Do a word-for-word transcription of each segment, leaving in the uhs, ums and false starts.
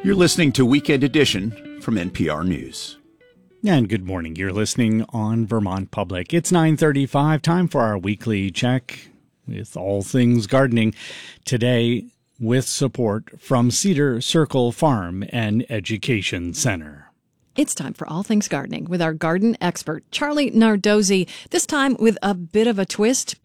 You're listening to Weekend Edition from N P R News. And good morning. You're listening on Vermont Public. It's nine thirty-five, time for our weekly check with all things gardening. Today, with support from Cedar Circle Farm and Education Center. It's time for All Things Gardening with our garden expert, Charlie Nardozzi, this time with a bit of a twist.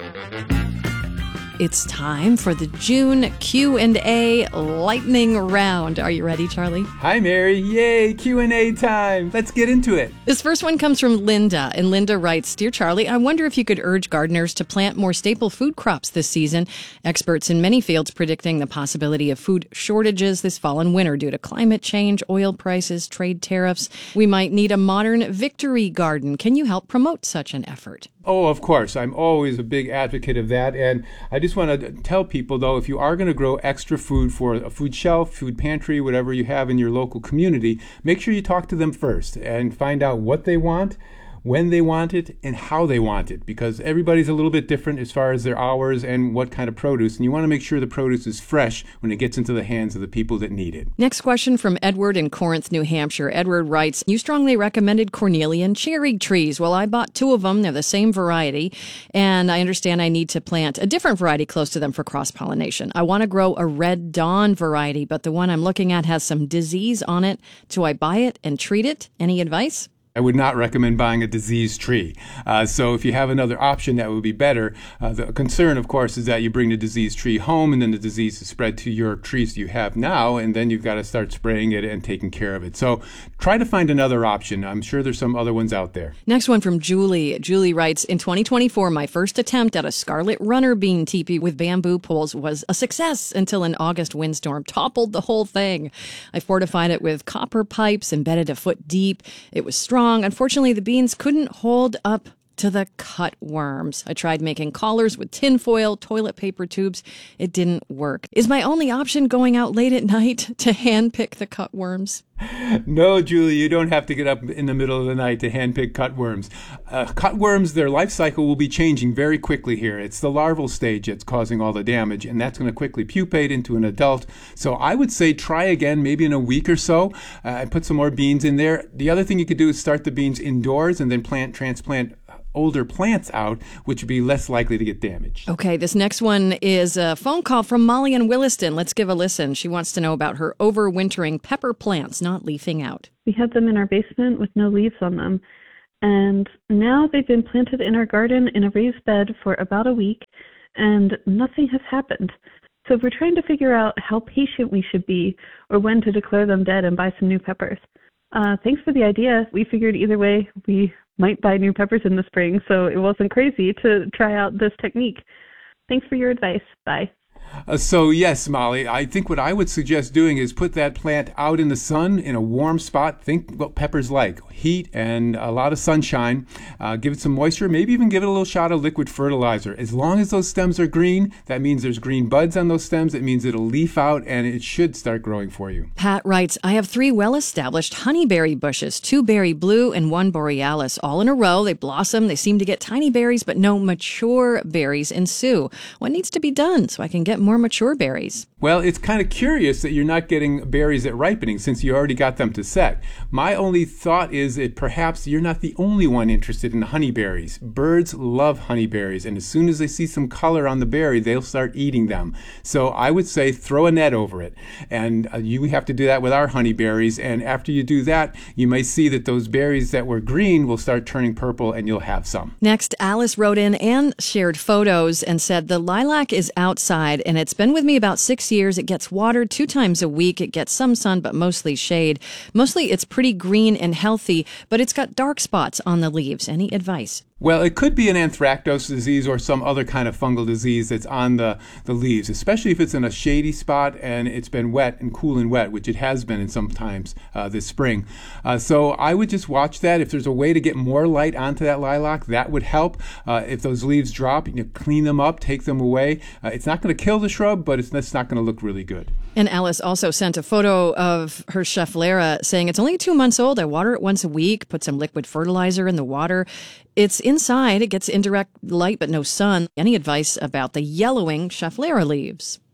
It's time for the June Q and A lightning round. Are you ready, Charlie? Hi, Mary. Yay, Q and A time. Let's get into it. This first one comes from Linda, and Linda writes, Dear Charlie, I wonder if you could urge gardeners to plant more staple food crops this season. Experts in many fields predicting the possibility of food shortages this fall and winter due to climate change, oil prices, trade tariffs. We might need a modern victory garden. Can you help promote such an effort? Oh, of course. I'm always a big advocate of that. And I just want to tell people, though, if you are going to grow extra food for a food shelf, food pantry, whatever you have in your local community, make sure you talk to them first and find out what they want, when they want it, and how they want it, because everybody's a little bit different as far as their hours and what kind of produce, and you want to make sure the produce is fresh when it gets into the hands of the people that need it. Next question from Edward in Corinth, New Hampshire. Edward writes, you strongly recommended cornelian cherry trees. Well, I bought two of them. They're the same variety, and I understand I need to plant a different variety close to them for cross-pollination. I want to grow a Red Dawn variety, but the one I'm looking at has some disease on it. Do I buy it and treat it? Any advice? I would not recommend buying a diseased tree. Uh, so if you have another option, that would be better. Uh, the concern, of course, is that you bring the diseased tree home and then the disease is spread to your trees you have now, and then you've got to start spraying it and taking care of it. So try to find another option. I'm sure there's some other ones out there. Next one from Julie. Julie writes, in twenty twenty-four, my first attempt at a scarlet runner bean teepee with bamboo poles was a success until an August windstorm toppled the whole thing. I fortified it with copper pipes embedded a foot deep. It was strong. Unfortunately, the beans couldn't hold up to the cut worms. I tried making collars with tin foil, toilet paper tubes. It didn't work. Is my only option going out late at night to hand pick the cut worms? No, Julie, you don't have to get up in the middle of the night to handpick cutworms. Uh, cutworms, their life cycle will be changing very quickly here. It's the larval stage that's causing all the damage, and that's going to quickly pupate into an adult. So I would say try again, maybe in a week or so, uh, and put some more beans in there. The other thing you could do is start the beans indoors and then plant, transplant older plants out, which would be less likely to get damaged. Okay, this next one is a phone call from Molly in Williston. Let's give a listen. She wants to know about her overwintering pepper plants not leafing out. We had them in our basement with no leaves on them, and now they've been planted in our garden in a raised bed for about a week, and nothing has happened. So we're trying to figure out how patient we should be or when to declare them dead and buy some new peppers. Uh, thanks for the idea. We figured either way we might buy new peppers in the spring, so it wasn't crazy to try out this technique. Thanks for your advice. Bye. Uh, so yes, Molly, I think what I would suggest doing is put that plant out in the sun in a warm spot. Think what peppers like, heat and a lot of sunshine. Uh, give it some moisture, maybe even give it a little shot of liquid fertilizer. As long as those stems are green, that means there's green buds on those stems. It means it'll leaf out and it should start growing for you. Pat writes, I have three well-established honeyberry bushes, two berry blue and one borealis, all in a row. They blossom. They seem to get tiny berries, but no mature berries ensue. What needs to be done so I can get more mature berries? Well, it's kind of curious that you're not getting berries at ripening since you already got them to set. My only thought is that perhaps you're not the only one interested in honeyberries. Birds love honeyberries, and as soon as they see some color on the berry, they'll start eating them. So I would say throw a net over it. And uh, you have to do that with our honeyberries, and after you do that, you may see that those berries that were green will start turning purple, and you'll have some. Next, Alice wrote in and shared photos and said, the lilac is outside, and it's been with me about six years. It gets watered two times a week. It gets some sun, but mostly shade. Mostly it's pretty green and healthy, but it's got dark spots on the leaves. Any advice? Well, it could be an anthracnose disease or some other kind of fungal disease that's on the, the leaves, especially if it's in a shady spot and it's been wet and cool and wet, which it has been in some times uh, this spring. Uh, so I would just watch that. If there's a way to get more light onto that lilac, that would help. Uh, if those leaves drop, you know, clean them up, take them away. Uh, it's not going to kill the shrub, but it's, it's not going to look really good. And Alice also sent a photo of her Schefflera saying, it's only two months old. I water it once a week, put some liquid fertilizer in the water. It's inside. It gets indirect light, but no sun. Any advice about the yellowing Schefflera leaves?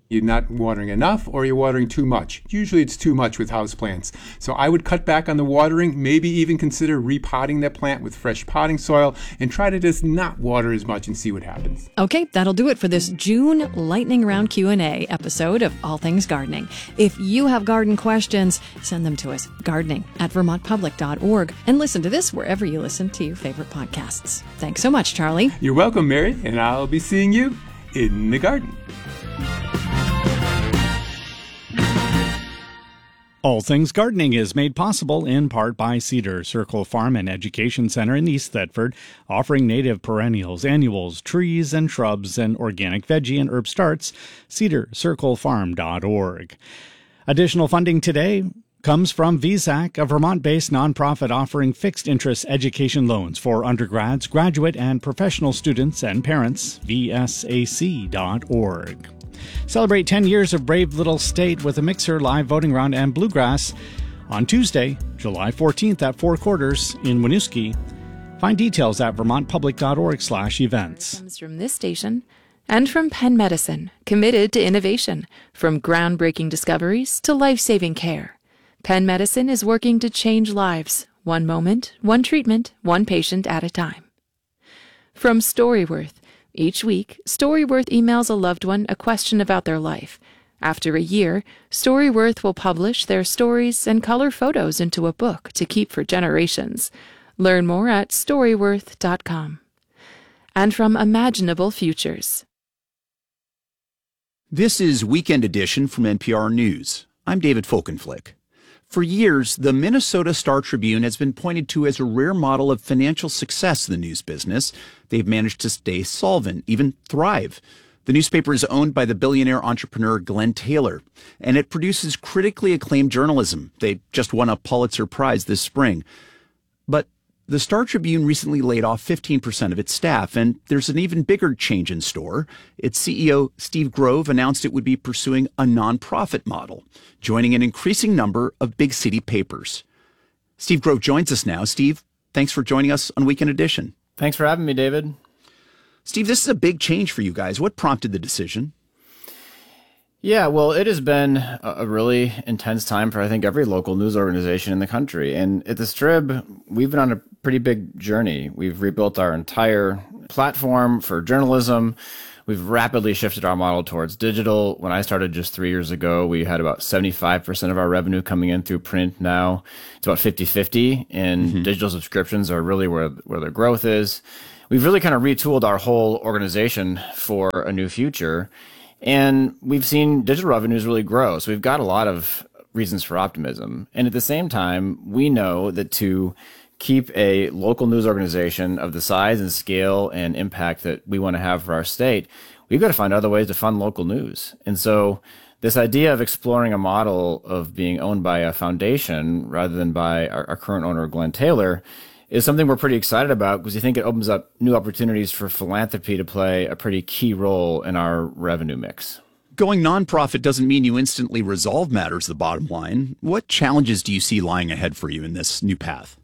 You're not watering enough or you're watering too much. Usually it's too much with houseplants. So I would cut back on the watering, maybe even consider repotting that plant with fresh potting soil and try to just not water as much and see what happens. Okay, that'll do it for this June Lightning Round Q and A episode of All Things Gardening. If you have garden questions, send them to us, gardening at vermont public dot org, and listen to this wherever you listen to your favorite podcasts. Thanks so much, Charlie. You're welcome, Mary, and I'll be seeing you in the garden. All Things Gardening is made possible in part by Cedar Circle Farm and Education Center in East Thetford, offering native perennials, annuals, trees and shrubs, and organic veggie and herb starts. cedar circle farm dot org. Additional funding today comes from V S A C, a Vermont-based nonprofit offering fixed-interest education loans for undergrads, graduate, and professional students and parents. V S A C dot org. Celebrate ten years of Brave Little State with a mixer, live voting round, and bluegrass on Tuesday, July fourteenth at Four Quarters in Winooski. Find details at vermont public dot org slash events. Comes from this station and from Penn Medicine, committed to innovation, from groundbreaking discoveries to life-saving care. Penn Medicine is working to change lives, one moment, one treatment, one patient at a time. From Storyworth, each week, Storyworth emails a loved one a question about their life. After a year, Storyworth will publish their stories and color photos into a book to keep for generations. Learn more at storyworth dot com. And from Imaginable Futures. This is Weekend Edition from N P R News. I'm David Folkenflik. For years, the Minnesota Star Tribune has been pointed to as a rare model of financial success in the news business. They've managed to stay solvent, even thrive. The newspaper is owned by the billionaire entrepreneur Glenn Taylor, and it produces critically acclaimed journalism. They just won a Pulitzer Prize this spring. But the Star Tribune recently laid off fifteen percent of its staff, and there's an even bigger change in store. Its C E O, Steve Grove, announced it would be pursuing a nonprofit model, joining an increasing number of big city papers. Steve Grove joins us now. Steve, thanks for joining us on Weekend Edition. Thanks for having me, David. Steve, this is a big change for you guys. What prompted the decision? Yeah, well, it has been a really intense time for, I think, every local news organization in the country. And at the Strib, we've been on a pretty big journey. We've rebuilt our entire platform for journalism. We've rapidly shifted our model towards digital. When I started just three years ago, we had about seventy-five percent of our revenue coming in through print. Now it's about fifty-fifty, and mm-hmm. digital subscriptions are really where, where the growth is. We've really kind of retooled our whole organization for a new future. And we've seen digital revenues really grow. So we've got a lot of reasons for optimism. And at the same time, we know that to keep a local news organization of the size and scale and impact that we want to have for our state, we've got to find other ways to fund local news. And so this idea of exploring a model of being owned by a foundation rather than by our, our current owner, Glenn Taylor, is something we're pretty excited about because we think it opens up new opportunities for philanthropy to play a pretty key role in our revenue mix. Going nonprofit doesn't mean you instantly resolve matters, the bottom line. What challenges do you see lying ahead for you in this new path?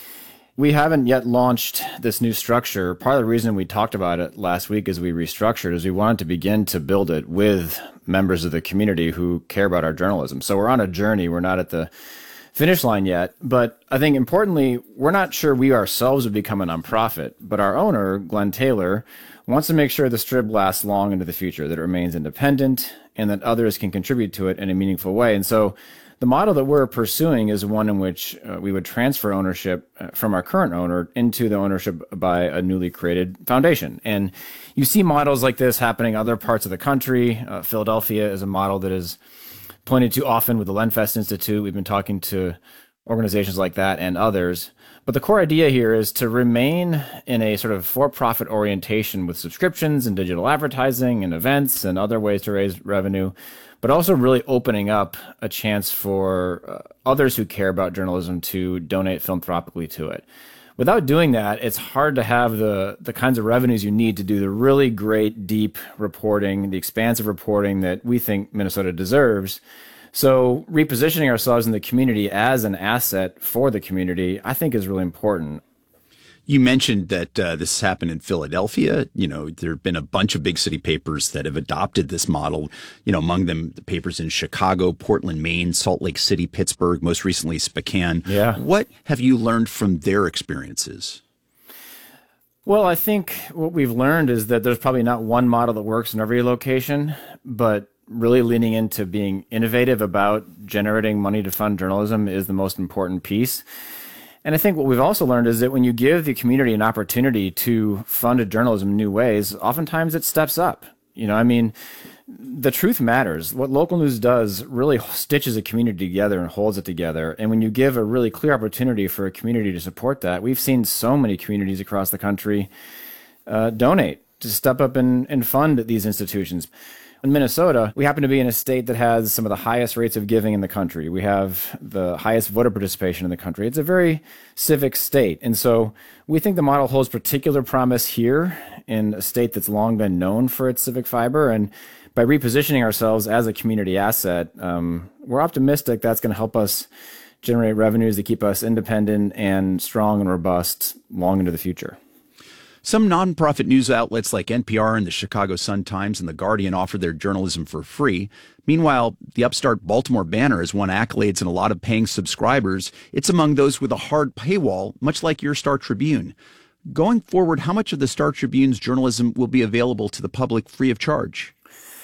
We haven't yet launched this new structure. Part of the reason we talked about it last week as we restructured is we wanted to begin to build it with members of the community who care about our journalism. So we're on a journey. We're not at the finish line yet, but I think importantly, we're not sure we ourselves would become a nonprofit, but our owner, Glenn Taylor, wants to make sure the Strib lasts long into the future, that it remains independent, and that others can contribute to it in a meaningful way. And so the model that we're pursuing is one in which uh, we would transfer ownership from our current owner into the ownership by a newly created foundation. And you see models like this happening in other parts of the country. Uh, Philadelphia is a model that is pointed to often with the Lenfest Institute. We've been talking to organizations like that and others. But the core idea here is to remain in a sort of for-profit orientation with subscriptions and digital advertising and events and other ways to raise revenue, but also really opening up a chance for uh, others who care about journalism to donate philanthropically to it. Without doing that, it's hard to have the, the kinds of revenues you need to do the really great, deep reporting, the expansive reporting that we think Minnesota deserves. So repositioning ourselves in the community as an asset for the community, I think, is really important. You mentioned that uh, this happened in Philadelphia. You know, there have been a bunch of big city papers that have adopted this model, you know, among them the papers in Chicago, Portland, Maine, Salt Lake City, Pittsburgh, most recently Spokane. Yeah. What have you learned from their experiences? Well, I think what we've learned is that there's probably not one model that works in every location, but really leaning into being innovative about generating money to fund journalism is the most important piece. And I think what we've also learned is that when you give the community an opportunity to fund journalism in new ways, oftentimes it steps up. You know, I mean, the truth matters. What local news does really stitches a community together and holds it together. And when you give a really clear opportunity for a community to support that, we've seen so many communities across the country uh, donate to step up and, and fund these institutions. In Minnesota, we happen to be in a state that has some of the highest rates of giving in the country. We have the highest voter participation in the country. It's a very civic state. And so we think the model holds particular promise here in a state that's long been known for its civic fiber. And by repositioning ourselves as a community asset, um, we're optimistic that's going to help us generate revenues that keep us independent and strong and robust long into the future. Some nonprofit news outlets like N P R and the Chicago Sun-Times and The Guardian offer their journalism for free. Meanwhile, the upstart Baltimore Banner has won accolades and a lot of paying subscribers. It's among those with a hard paywall, much like your Star Tribune. Going forward, how much of the Star Tribune's journalism will be available to the public free of charge?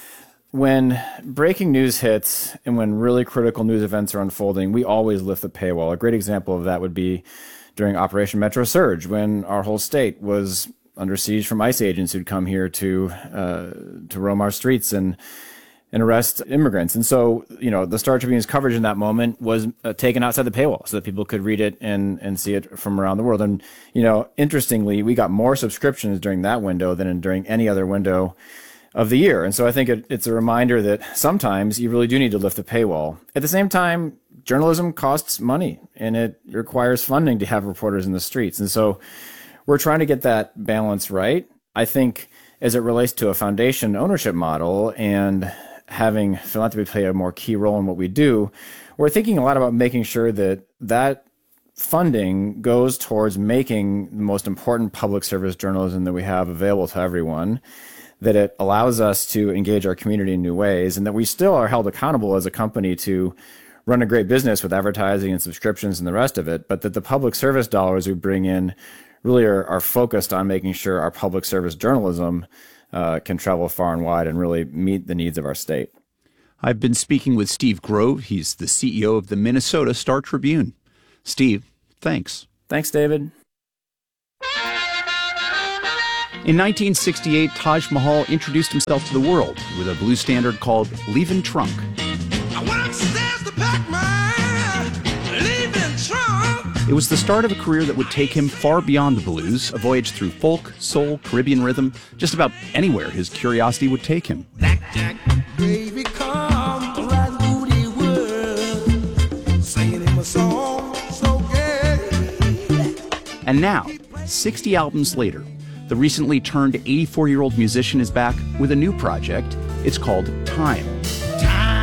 When breaking news hits and when really critical news events are unfolding, we always lift the paywall. A great example of that would be during Operation Metro Surge, when our whole state was under siege from ICE agents who'd come here to uh, to roam our streets and and arrest immigrants. And so, you know, the Star Tribune's coverage in that moment was uh, taken outside the paywall so that people could read it and and see it from around the world. And, you know, interestingly, we got more subscriptions during that window than in, during any other window of the year. And so I think it, it's a reminder that sometimes you really do need to lift the paywall. At the same time, journalism costs money and it requires funding to have reporters in the streets. And so we're trying to get that balance right. I think as it relates to a foundation ownership model and having philanthropy play a more key role in what we do, we're thinking a lot about making sure that that funding goes towards making the most important public service journalism that we have available to everyone, that it allows us to engage our community in new ways, and that we still are held accountable as a company to run a great business with advertising and subscriptions and the rest of it, but that the public service dollars we bring in really are, are focused on making sure our public service journalism uh, can travel far and wide and really meet the needs of our state. I've been speaking with Steve Grove. He's the C E O of the Minnesota Star Tribune. Steve, thanks. Thanks, David. In nineteen sixty-eight, Taj Mahal introduced himself to the world with a blues standard called Leavin' Trunk. It was the start of a career that would take him far beyond the blues, a voyage through folk, soul, Caribbean rhythm, just about anywhere his curiosity would take him. Blackjack, baby, come right through the world, singing him a song so gay. And now, sixty albums later, the recently turned eighty-four-year-old musician is back with a new project. It's called Time.